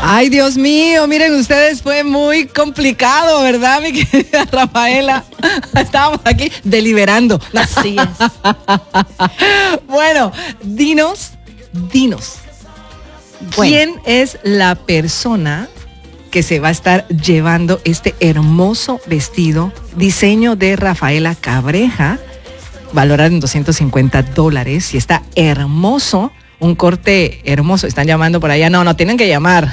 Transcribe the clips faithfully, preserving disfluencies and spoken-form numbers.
Ay, Dios mío, miren ustedes, fue muy complicado, ¿verdad, mi querida Rafaela? Estábamos aquí deliberando. Así es. Bueno, dinos, dinos, Bueno. ¿quién es la persona que se va a estar llevando este hermoso vestido, diseño de Rafaela Cabreja, valorado en doscientos cincuenta dólares, y está hermoso, un corte hermoso? Están llamando por allá. No, no, tienen que llamar.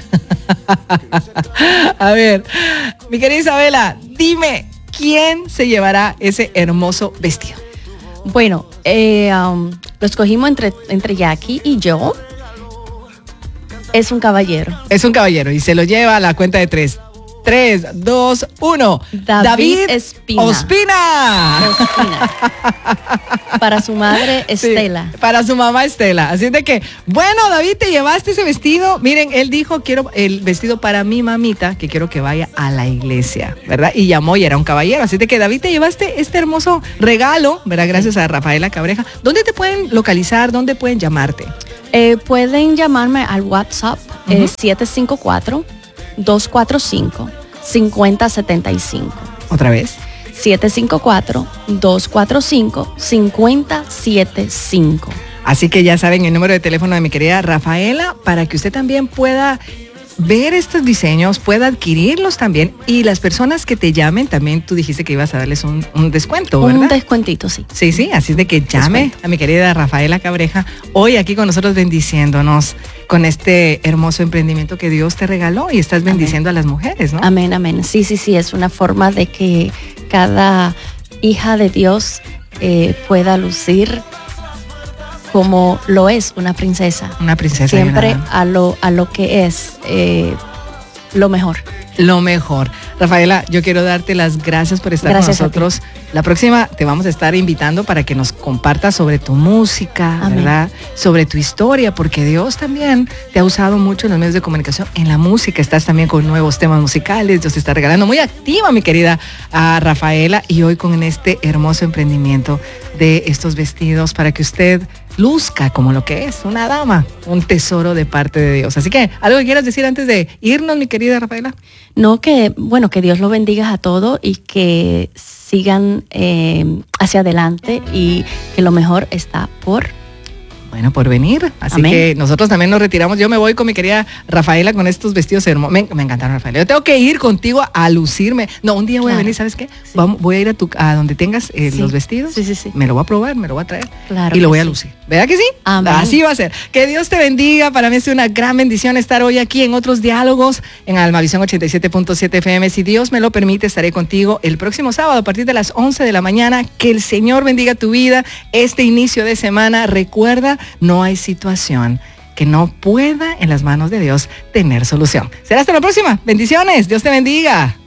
A ver, mi querida Isabela, dime, ¿quién se llevará ese hermoso vestido? Bueno, eh, um, lo escogimos entre, entre Jackie y yo. Es un caballero. Es un caballero y se lo lleva a la cuenta de tres. Tres, dos, uno. David Espina. Ospina. Ospina. Para su madre Estela. Sí, para su mamá Estela. Así de que, bueno, David, te llevaste ese vestido. Miren, él dijo, quiero el vestido para mi mamita, que quiero que vaya a la iglesia, ¿verdad? Y llamó y era un caballero. Así de que, David, te llevaste este hermoso regalo, ¿verdad? Gracias a Rafaela Cabreja. ¿Dónde te pueden localizar? ¿Dónde pueden llamarte? Eh, pueden llamarme al WhatsApp, uh-huh. eh, siete cinco cuatro, dos cuatro cinco, cinco cero siete cinco. ¿Otra vez? siete cinco cuatro, dos cuatro cinco, cinco cero siete cinco. Así que ya saben el número de teléfono de mi querida Rafaela para que usted también pueda ver estos diseños, pueda adquirirlos también, y las personas que te llamen también, tú dijiste que ibas a darles un, un descuento, ¿verdad? Un descuentito, sí. Sí, sí, así es de que llame Descuento. a mi querida Rafaela Cabreja, hoy aquí con nosotros bendiciéndonos con este hermoso emprendimiento que Dios te regaló, y estás bendiciendo amén. a las mujeres, ¿no? Amén, amén. Sí, sí, sí, es una forma de que cada hija de Dios eh, pueda lucir como lo es una princesa. Una princesa. Siempre a lo, a lo que es eh, lo mejor. Lo mejor. Rafaela, yo quiero darte las gracias por estar gracias con nosotros. La próxima te vamos a estar invitando para que nos compartas sobre tu música, amén. ¿verdad? Sobre tu historia, porque Dios también te ha usado mucho en los medios de comunicación, en la música. Estás también con nuevos temas musicales, Dios te está regalando. Muy activa, mi querida uh, Rafaela, y hoy con este hermoso emprendimiento de estos vestidos para que usted luzca como lo que es, una dama, un tesoro de parte de Dios. Así que, ¿algo que quieras decir antes de irnos, mi querida Rafaela? No, que, bueno, que Dios lo bendiga a todos y que sigan eh, hacia adelante, y que lo mejor está por Bueno, por venir. Así Amén. que nosotros también nos retiramos. Yo me voy con mi querida Rafaela con estos vestidos hermosos. Me, me encantaron, Rafaela. Yo tengo que ir contigo a, a lucirme. No, un día voy claro. a venir, ¿sabes qué? Sí. Vamos, voy a ir a, tu, a donde tengas eh, sí. los vestidos. Sí, sí, sí. Me lo voy a probar, me lo voy a traer. Claro y lo voy sí. a lucir. ¿Verdad que sí? Amén. Así va a ser. Que Dios te bendiga. Para mí es una gran bendición estar hoy aquí en Otros Diálogos en Almavisión ochenta y siete punto siete F M. Si Dios me lo permite, estaré contigo el próximo sábado a partir de las once de la mañana. Que el Señor bendiga tu vida este inicio de semana. Recuerda, no hay situación que no pueda en las manos de Dios tener solución. Será hasta la próxima. Bendiciones. Dios te bendiga.